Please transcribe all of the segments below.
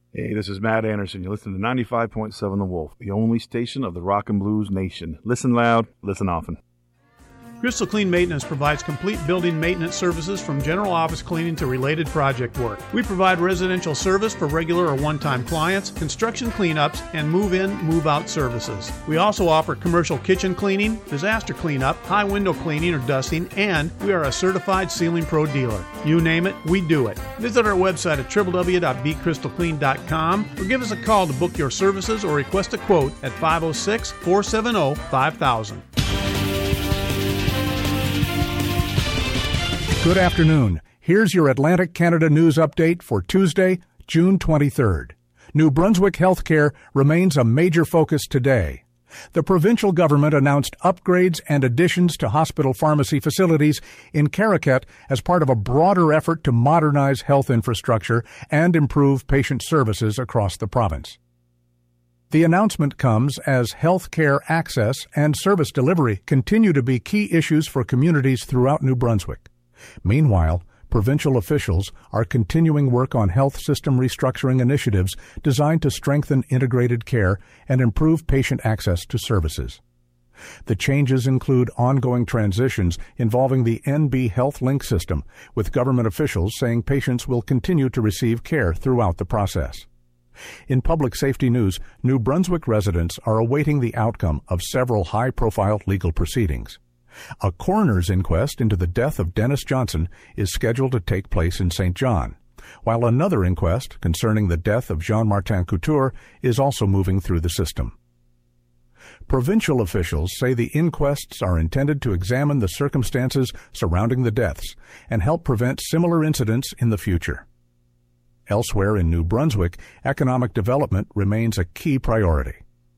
Hey, this is Matt Anderson. You're listening to 95.7 The Wolf, the only station of the rock and blues nation. Listen loud, listen often. Crystal Clean Maintenance provides complete building maintenance services from general office cleaning to related project work. We provide residential service for regular or one-time clients, construction cleanups, and move-in, move-out services. We also offer commercial kitchen cleaning, disaster cleanup, high window cleaning or dusting, and we are a certified Ceiling Pro dealer. You name it, we do it. Visit our website at www.becrystalclean.com or give us a call to book your services or request a quote at 506-470-5000. Good afternoon. Here's your Atlantic Canada news update for Tuesday, June 23rd. New Brunswick healthcare remains a major focus today. The provincial government announced upgrades and additions to hospital pharmacy facilities in Caraquet as part of a broader effort to modernize health infrastructure and improve patient services across the province. The announcement comes as health care access and service delivery continue to be key issues for communities throughout New Brunswick. Meanwhile, provincial officials are continuing work on health system restructuring initiatives designed to strengthen integrated care and improve patient access to services. The changes include ongoing transitions involving the NB Health Link system, with government officials saying patients will continue to receive care throughout the process. In public safety news, New Brunswick residents are awaiting the outcome of several high-profile legal proceedings. A coroner's inquest into the death of Dennis Johnson is scheduled to take place in St. John, while another inquest concerning the death of Jean-Martin Couture is also moving through the system. Provincial officials say the inquests are intended to examine the circumstances surrounding the deaths and help prevent similar incidents in the future. Elsewhere in New Brunswick, economic development remains a key priority.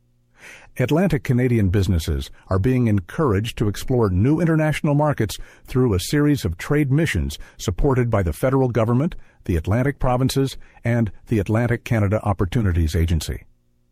Atlantic Canadian businesses are being encouraged to explore new international markets through a series of trade missions supported by the federal government, the Atlantic provinces, and the Atlantic Canada Opportunities Agency.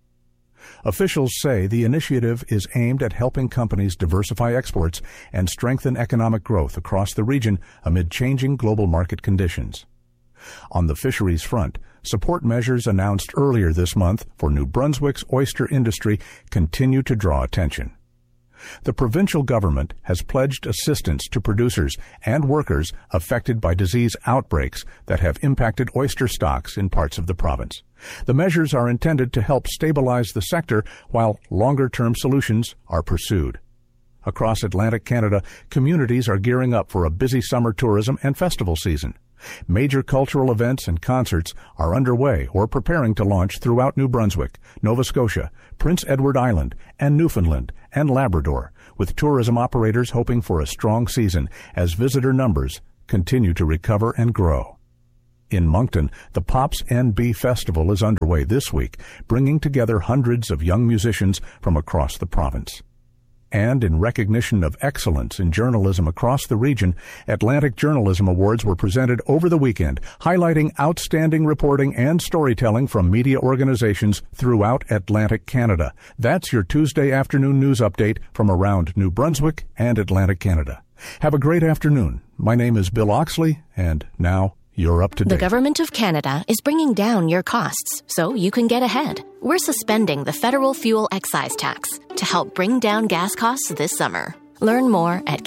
Officials say the initiative is aimed at helping companies diversify exports and strengthen economic growth across the region amid changing global market conditions. On the fisheries front, support measures announced earlier this month for New Brunswick's oyster industry continue to draw attention. The provincial government has pledged assistance to producers and workers affected by disease outbreaks that have impacted oyster stocks in parts of the province. The measures are intended to help stabilize the sector while longer-term solutions are pursued. Across Atlantic Canada, communities are gearing up for a busy summer tourism and festival season. Major cultural events and concerts are underway or preparing to launch throughout New Brunswick, Nova Scotia, Prince Edward Island, and Newfoundland and Labrador, with tourism operators hoping for a strong season as visitor numbers continue to recover and grow. In Moncton, the Pops NB Festival is underway this week, bringing together hundreds of young musicians from across the province. And in recognition of excellence in journalism across the region, Atlantic Journalism Awards were presented over the weekend, highlighting outstanding reporting and storytelling from media organizations throughout Atlantic Canada. That's your Tuesday afternoon news update from around New Brunswick and Atlantic Canada. Have a great afternoon. My name is Bill Oxley, and now you're up to date. The Government of Canada is bringing down your costs so you can get ahead. We're suspending the federal fuel excise tax to help bring down gas costs this summer. Learn more at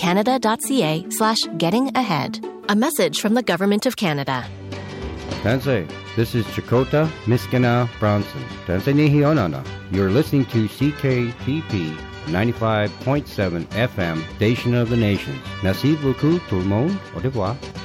canada.ca/gettingahead. A message from the Government of Canada. Tansei, this is Chakota Miskina Bronson. Tansei Nihionana. You're listening to CKPP 95.7 FM, Station of the Nations. Merci beaucoup tout le monde. Au revoir.